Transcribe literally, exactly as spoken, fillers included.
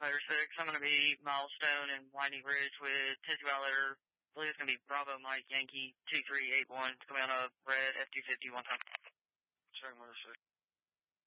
Motor six, I'm going to be Milestone and Winding Ridge with Tizzy Wilder. I believe it's going to be Bravo Mike Yankee two three eight one coming out of red F two fifty one time. Check Motor six.